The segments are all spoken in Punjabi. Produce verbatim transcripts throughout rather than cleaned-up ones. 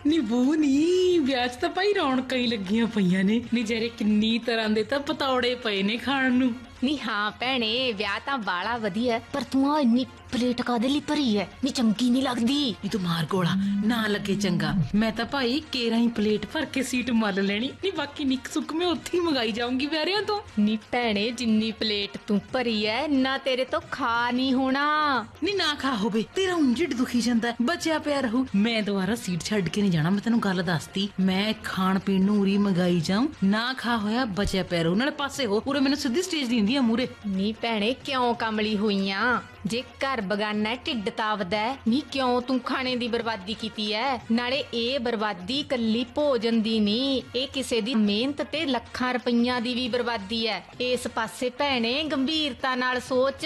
ਨੀ ਬੂ ਨੀ ਵਿਆਹ 'ਚ ਤਾਂ ਭਾਈ ਰੌਣਕਾਂ ਹੀ ਲੱਗੀਆਂ ਪਈਆਂ ਨੇ ਨੀ ਜਿਹੜੇ ਕਿੰਨੀ ਤਰ੍ਹਾਂ ਦੇ ਤਾਂ ਪਤੌੜੇ ਪਏ ਨੇ ਖਾਣ ਨੂੰ। ਨੀ ਹਾਂ ਭੈਣੇ ਵਿਆਹ ਤਾਂ ਬਾਲਾ ਵਧੀਆ ਪਰ ਤੂੰ ਆ ਇੰਨੀ ਪਲੇਟ ਕਾਹਦੇ ਲਈ ਭਰੀ ਐ ਨੀ ਚੰਗੀ ਨਹੀਂ ਲੱਗਦੀ। ਨੀ ਤੂੰ ਮਾਰ ਗੋਲਾ ਨਾ ਲੱਗੇ ਚੰਗਾ। ਮੈਂ ਤਾਂ ਭਾਈ ਕੇਰਾਂ ਹੀ ਪਲੇਟ ਭਰ ਕੇ ਸੀਟ ਮੱਲ ਲੈਣੀ ਨੀ ਬਾਕੀ ਨਿੱਕ ਸੁੱਕ ਮੈਂ ਉੱਥੇ ਹੀ ਮੰਗਾਈ ਜਾਊਂਗੀ ਵਿਆਰਿਆਂ ਤੋਂ। ਨੀ ਭੈਣੇ ਜਿੰਨੀ ਪਲੇਟ ਤੂੰ ਭਰੀ ਐ ਨਾ ਤੇਰੇ ਤੋਂ ਖਾ ਨਹੀਂ ਹੋਣਾ। ਨੀ ਨਾ ਖਾ ਹੋਵੇ ਤੇਰਾ ਉਂਝਿੜ ਦੁਖੀ ਜਾਂਦਾ ਬਚਿਆ ਪਿਆ ਰਹੂ। ਮੈਂ ਦੁਬਾਰਾ ਸੀਟ ਛੱਡ ਕੇ ਨਹੀਂ ਜਾਣਾ ਮੈਂ ਤੈਨੂੰ ਗੱਲ ਦੱਸਤੀ। ਮੈਂ ਖਾਣ ਪੀਣ ਨੂੰ ਉਰੀ ਮੰਗਾਈ ਜਾਊਂ ਨਾ ਖਾ ਹੋਇਆ ਬਚਿਆ ਪਿਆ ਰਹੂ। ਨਾਲੇ ਪਾਸੇ ਹੋ ਪੂਰੇ ਮੈਨੂੰ ਸਿੱਧੀ ਸਟੇਜ ਦਿੰਦੀ ਆ ਮੂਰੇ। ਨੀ ਭੈਣੇ ਕਿਉਂ ਕਮਲੀ ਹੋਈਆਂ ਜੇ ਘਰ ਬਗਾਨਾ ਢਿੱਡ ਤਾਵਦਾ ਨੀ ਕਿਉਂ ਤੂੰ ਖਾਣੇ ਦੀ ਬਰਬਾਦੀ ਕੀਤੀ ਐ। ਨਾਲੇ ਇਹ ਬਰਬਾਦੀ ਕੱਲੀ ਭੋਜਨ ਦੀ ਨਹੀਂ ਇਹ ਕਿਸੇ ਦੀ ਮਿਹਨਤ ਤੇ ਲੱਖਾਂ ਰੁਪਈਆਂ ਦੀ ਵੀ ਬਰਬਾਦੀ ਐ। ਇਸ ਪਾਸੇ ਭੈਣੇ ਗੰਭੀਰਤਾ ਨਾਲ ਸੋਚ।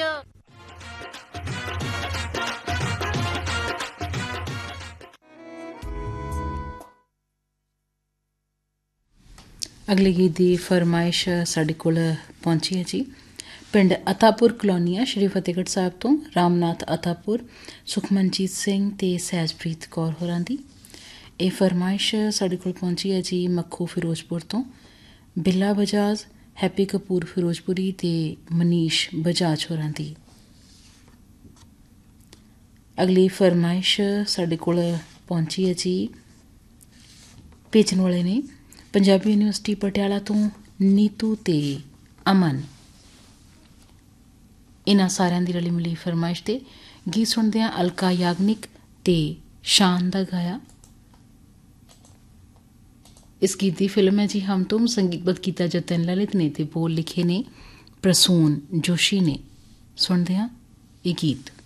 ਅਗਲੇ ਗੀਤ ਦੀ ਫਰਮਾਇਸ਼ ਸਾਡੇ ਕੋਲ ਪਹੁੰਚੀ ਹੈ ਜੀ। ਪਿੰਡ ਅਤਾਪੁਰ ਕਲੋਨੀਆ ਸ਼੍ਰੀ ਫਤਿਹਗੜ੍ਹ ਸਾਹਿਬ ਤੋਂ ਰਾਮਨਾਥ ਅਤਾਪੁਰ, ਸੁਖਮਨਜੀਤ ਸਿੰਘ ਅਤੇ ਸਹਿਜਪ੍ਰੀਤ ਕੌਰ ਹੋਰਾਂ ਦੀ ਇਹ ਫਰਮਾਇਸ਼ ਸਾਡੇ ਕੋਲ ਪਹੁੰਚੀ ਹੈ ਜੀ ਮੱਖੂ ਫਿਰੋਜ਼ਪੁਰ ਤੋਂ। ਬਿੱਲਾ ਬਜਾਜ, ਹੈਪੀ ਕਪੂਰ ਫਿਰੋਜ਼ਪੁਰੀ ਅਤੇ ਮਨੀਸ਼ ਬਜਾਜ ਹੋਰਾਂ ਦੀ। ਅਗਲੀ ਫਰਮਾਇਸ਼ ਸਾਡੇ ਕੋਲ ਪਹੁੰਚੀ ਹੈ ਜੀ ਭੇਜਣ ਵਾਲੇ ਨੇ ਪੰਜਾਬੀ ਯੂਨੀਵਰਸਿਟੀ ਪਟਿਆਲਾ ਤੋਂ ਨੀਤੂ ਤੇ ਅਮਨ। ਇਹਨਾਂ ਸਾਰਿਆਂ ਦੀ ਰਲੀ ਮਿਲੀ ਫਰਮਾਇਸ਼ ਤੇ ਗੀਤ ਸੁਣਦੇ ਹਾਂ ਅਲਕਾ ਯਾਗਨਿਕ ਤੇ ਸ਼ਾਨ ਦਾ ਗਾਇਆ। ਇਸ ਗੀਤ ਦੀ ਫਿਲਮ ਹੈ ਜੀ ਹਮ ਤੁਮ, ਸੰਗੀਤਬੱਧ ਕੀਤਾ ਜਤਨ ਲਲਿਤ ਨੇ ਤੇ ਬੋਲ ਲਿਖੇ ਨੇ ਪ੍ਰਸੂਨ ਜੋਸ਼ੀ ਨੇ। ਸੁਣਦੇ ਹਾਂ ਇਹ ਗੀਤ।